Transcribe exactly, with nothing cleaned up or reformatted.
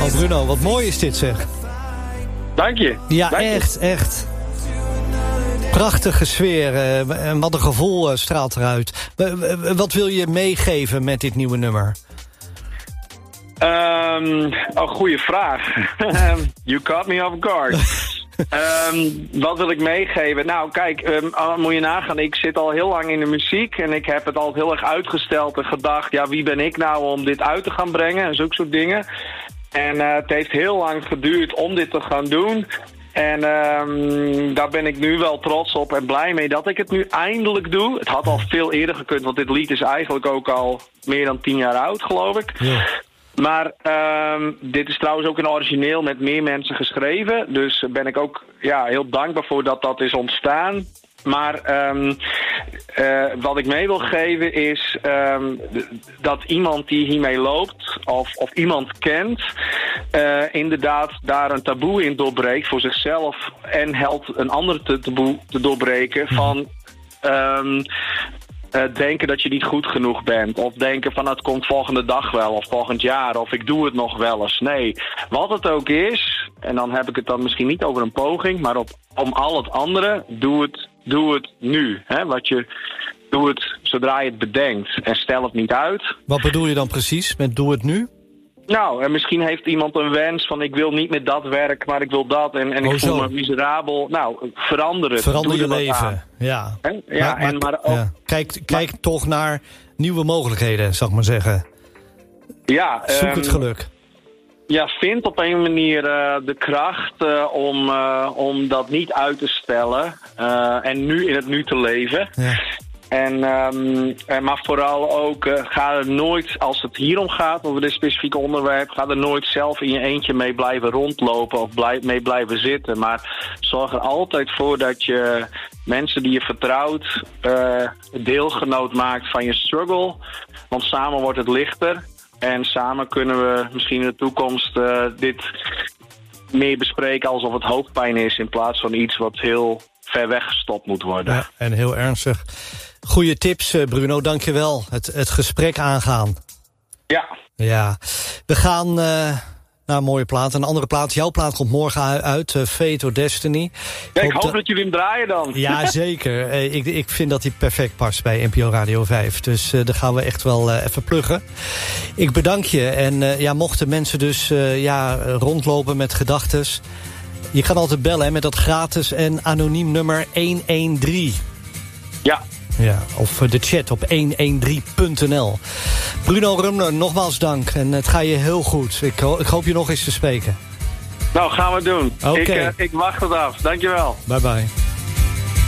Oh Bruno, wat mooi is dit zeg. Dank je. Ja, Dank echt, je. echt. Prachtige sfeer. Uh, en wat een gevoel uh, straalt eruit. Uh, uh, wat wil je meegeven met dit nieuwe nummer? Um, oh, goede vraag. You caught me off guard. um, wat wil ik meegeven? Nou, kijk, um, moet je nagaan. Ik zit al heel lang in de muziek. En ik heb het altijd heel erg uitgesteld en gedacht... ja, wie ben ik nou om dit uit te gaan brengen? En zulke soort dingen. En uh, het heeft heel lang geduurd om dit te gaan doen... En um, daar ben ik nu wel trots op en blij mee dat ik het nu eindelijk doe. Het had al veel eerder gekund, want dit lied is eigenlijk ook al meer dan tien jaar oud, geloof ik. Ja. Maar um, dit is trouwens ook een origineel met meer mensen geschreven. Dus ben ik ook ja, heel dankbaar voor dat dat is ontstaan. Maar um, uh, wat ik mee wil geven is um, dat iemand die hiermee loopt of, of iemand kent... Uh, inderdaad daar een taboe in doorbreekt voor zichzelf... en helpt een ander te, taboe te doorbreken van... Um, Uh, denken dat je niet goed genoeg bent. Of denken van het komt volgende dag wel. Of volgend jaar. Of ik doe het nog wel eens. Nee, wat het ook is. En dan heb ik het dan misschien niet over een poging. Maar op, om al het andere. Doe het, doe het nu. Hè? Wat je, doe het zodra je het bedenkt. En stel het niet uit. Wat bedoel je dan precies met doe het nu? Nou, en misschien heeft iemand een wens van ik wil niet met dat werk, maar ik wil dat en, en oh, ik voel zo. me miserabel. Nou, verander het. Verander je leven, aan. ja. He? Ja, maar, maar, en maar ook, ja. Kijk, maar, kijk toch naar nieuwe mogelijkheden, zal ik maar zeggen. Ja, Zoek um, het geluk. Ja, vind op een manier uh, de kracht uh, om, uh, om dat niet uit te stellen uh, en nu in het nu te leven. Ja. En, um, maar vooral ook, uh, ga er nooit, als het hierom gaat, over dit specifieke onderwerp, ga er nooit zelf in je eentje mee blijven rondlopen of blij, mee blijven zitten. Maar zorg er altijd voor dat je mensen die je vertrouwt, uh, deelgenoot maakt van je struggle. Want samen wordt het lichter. En samen kunnen we misschien in de toekomst uh, dit meer bespreken alsof het hoofdpijn is, in plaats van iets wat heel ver weg gestopt moet worden. Ja, en heel ernstig. Goeie tips, Bruno, dankjewel. Het, het gesprek aangaan. Ja. Ja. We gaan uh, naar een mooie plaat. Een andere plaat. Jouw plaat komt morgen uit. Uh, Fate or Destiny. Ja, ik hoop dat... dat jullie hem draaien dan. Ja, zeker. Uh, ik, ik vind dat hij perfect past bij N P O Radio vijf. Dus uh, daar gaan we echt wel uh, even pluggen. Ik bedank je. En uh, ja, mochten mensen dus uh, ja, rondlopen met gedachtes... Je kan altijd bellen hè, met dat gratis en anoniem nummer een een drie. Ja. Ja, of de chat op honderddertien punt n l. Bruno Rumler, nogmaals dank. En het gaat je heel goed. Ik, ho- ik hoop je nog eens te spreken. Nou, gaan we doen. Okay. Ik, uh, ik wacht het af. Dankjewel. Bye bye.